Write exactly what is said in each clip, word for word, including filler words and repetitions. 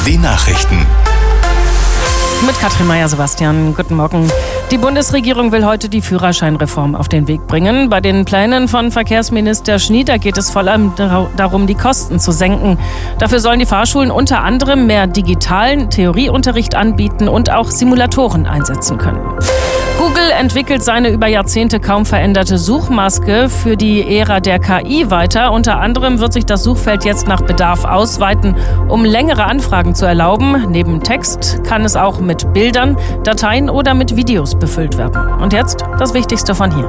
die Nachrichten. Mit Katrin Meyer-Sebastian, guten Morgen. Die Bundesregierung will heute die Führerscheinreform auf den Weg bringen. Bei den Plänen von Verkehrsminister Schnieder geht es vor allem darum, die Kosten zu senken. Dafür sollen die Fahrschulen unter anderem mehr digitalen Theorieunterricht anbieten und auch Simulatoren einsetzen können. Google entwickelt seine über Jahrzehnte kaum veränderte Suchmaske für die Ära der K I weiter. Unter anderem wird sich das Suchfeld jetzt nach Bedarf ausweiten, um längere Anfragen zu erlauben. Neben Text kann es auch mit Bildern, Dateien oder mit Videos befüllt werden. Und jetzt das Wichtigste von hier.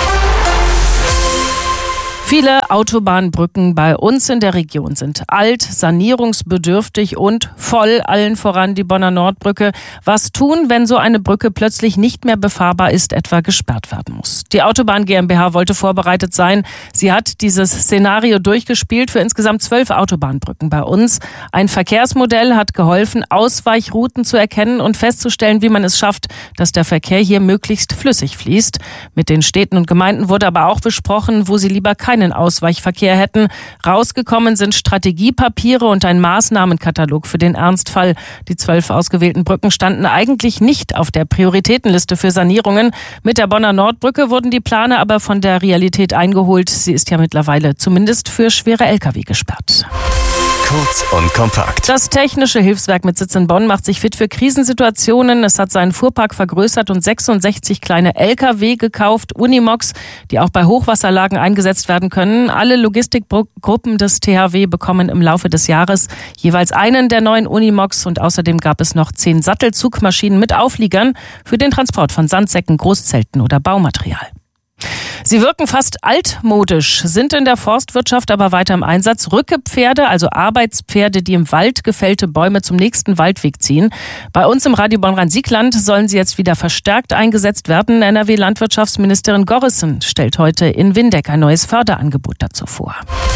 Viele Autobahnbrücken bei uns in der Region sind alt, sanierungsbedürftig und voll, allen voran die Bonner Nordbrücke. Was tun, wenn so eine Brücke plötzlich nicht mehr befahrbar ist, etwa gesperrt werden muss? Die Autobahn GmbH wollte vorbereitet sein. Sie hat dieses Szenario durchgespielt für insgesamt zwölf Autobahnbrücken bei uns. Ein Verkehrsmodell hat geholfen, Ausweichrouten zu erkennen und festzustellen, wie man es schafft, dass der Verkehr hier möglichst flüssig fließt. Mit den Städten und Gemeinden wurde aber auch besprochen, wo sie lieber keine Ausweichverkehr hätten. Rausgekommen sind Strategiepapiere und ein Maßnahmenkatalog für den Ernstfall. Die zwölf ausgewählten Brücken standen eigentlich nicht auf der Prioritätenliste für Sanierungen. Mit der Bonner Nordbrücke wurden die Pläne aber von der Realität eingeholt. Sie ist ja mittlerweile zumindest für schwere L K W gesperrt. Kurz und kompakt. Das Technische Hilfswerk mit Sitz in Bonn macht sich fit für Krisensituationen. Es hat seinen Fuhrpark vergrößert und sechsundsechzig kleine L K W gekauft, Unimogs, die auch bei Hochwasserlagen eingesetzt werden können. Alle Logistikgruppen des T H W bekommen im Laufe des Jahres jeweils einen der neuen Unimogs und außerdem gab es noch zehn Sattelzugmaschinen mit Aufliegern für den Transport von Sandsäcken, Großzelten oder Baumaterial. Sie wirken fast altmodisch, sind in der Forstwirtschaft aber weiter im Einsatz. Rückepferde, also Arbeitspferde, die im Wald gefällte Bäume zum nächsten Waldweg ziehen. Bei uns im Radio Bonn-Rhein-Sieg-Land sollen sie jetzt wieder verstärkt eingesetzt werden. N R W-Landwirtschaftsministerin Gorrissen stellt heute in Windeck ein neues Förderangebot dazu vor.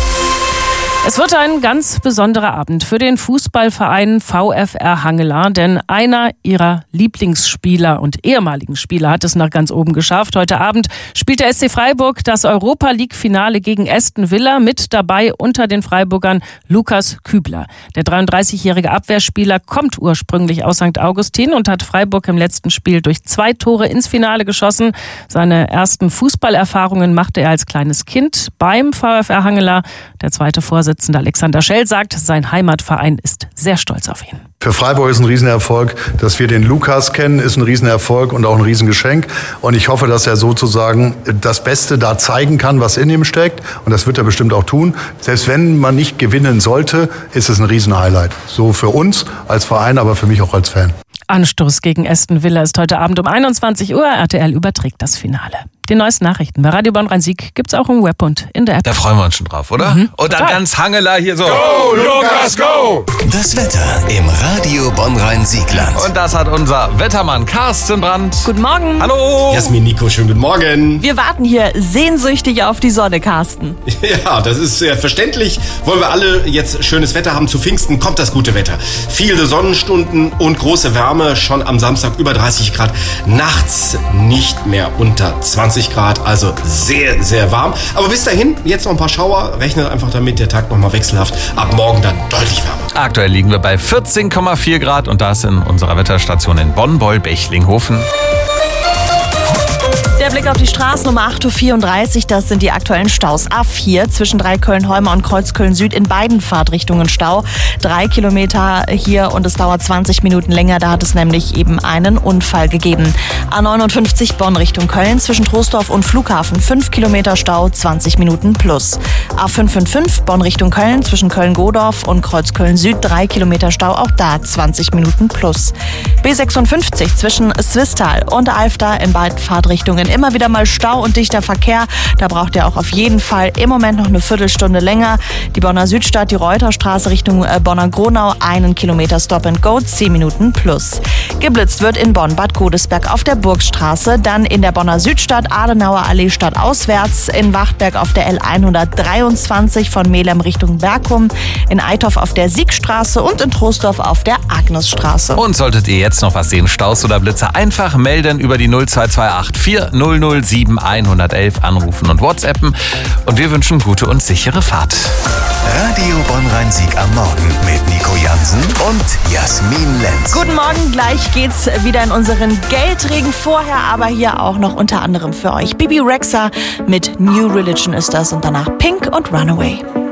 Es wird ein ganz besonderer Abend für den Fußballverein VfR Hangela, denn einer ihrer Lieblingsspieler und ehemaligen Spieler hat es nach ganz oben geschafft. Heute Abend spielt der S C Freiburg das Europa-League-Finale gegen Aston Villa. Mit dabei unter den Freiburgern Lukas Kübler. Der dreiunddreißigjährige Abwehrspieler kommt ursprünglich aus Sankt Augustin und hat Freiburg im letzten Spiel durch zwei Tore ins Finale geschossen. Seine ersten Fußballerfahrungen machte er als kleines Kind beim VfR Hangela. Der zweite Vorsitzende Alexander Schell sagt, sein Heimatverein ist sehr stolz auf ihn. Für Freiburg ist ein Riesenerfolg, dass wir den Lukas kennen, ist ein Riesenerfolg und auch ein Riesengeschenk. Und ich hoffe, dass er sozusagen das Beste da zeigen kann, was in ihm steckt. Und das wird er bestimmt auch tun. Selbst wenn man nicht gewinnen sollte, ist es ein Riesenhighlight. So für uns als Verein, aber für mich auch als Fan. Anstoß gegen Aston Villa ist heute Abend um einundzwanzig Uhr. R T L überträgt das Finale. Die neuesten Nachrichten bei Radio Bonn-Rhein-Sieg gibt's auch im Web und in der App. Da freuen wir uns schon drauf, oder? Mhm. Und dann Total. Ganz Hangela hier so. Go, Lukas, go! Das Wetter im Radio Bonn-Rhein-Sieg-Land. Und das hat unser Wettermann Carsten Brandt. Guten Morgen. Hallo. Jasmin, Nico, schönen guten Morgen. Wir warten hier sehnsüchtig auf die Sonne, Carsten. Ja, das ist sehr verständlich. Wollen wir alle jetzt schönes Wetter haben zu Pfingsten, kommt das gute Wetter. Viele Sonnenstunden und große Wärme, schon am Samstag über dreißig Grad. Nachts nicht mehr unter zwanzig Grad, also sehr, sehr warm. Aber bis dahin, jetzt noch ein paar Schauer. Rechnet einfach damit, der Tag nochmal wechselhaft. Ab morgen dann deutlich wärmer. Aktuell liegen wir bei vierzehn Komma vier Grad und das in unserer Wetterstation in Bonn-Beul-Bechlinghofen. Der Blick auf die Straßennummer acht Uhr vierunddreißig, das sind die aktuellen Staus. A vier zwischen Dreikölln-Holmer und Kreuzköln-Süd in beiden Fahrtrichtungen Stau. Drei Kilometer hier und es dauert zwanzig Minuten länger, da hat es nämlich eben einen Unfall gegeben. A neunundfünfzig Bonn Richtung Köln zwischen Troisdorf und Flughafen, fünf Kilometer Stau, zwanzig Minuten plus. A fünf fünf fünf Bonn Richtung Köln zwischen Köln-Godorf und Kreuzköln-Süd, drei Kilometer Stau, auch da zwanzig Minuten plus. B sechsundfünfzig zwischen Swisttal und Alfter in beiden Fahrtrichtungen immer wieder mal Stau und dichter Verkehr. Da braucht ihr auch auf jeden Fall im Moment noch eine Viertelstunde länger. Die Bonner Südstadt, die Reuterstraße Richtung Bonner Gronau, einen Kilometer Stop and Go, zehn Minuten plus. Geblitzt wird in Bonn Bad Godesberg auf der Burgstraße, dann in der Bonner Südstadt Adenauer Allee stadtauswärts, in Wachtberg auf der L hundertdreiundzwanzig von Melem Richtung Bergum, in Eitorf auf der Siegstraße und in Troisdorf auf der Agnesstraße. Und solltet ihr jetzt noch was sehen, Staus oder Blitze, einfach melden über die null zwei zwei acht vier null null sieben eins eins eins anrufen und WhatsAppen. Und wir wünschen gute und sichere Fahrt. Radio Bonn-Rhein-Sieg am Morgen mit Nico Jansen und Jasmin Lenz. Guten Morgen, gleich geht's wieder in unseren Geldregen. Vorher aber hier auch noch unter anderem für euch Bibi Rexha mit New Religion ist das und danach Pink und Runaway.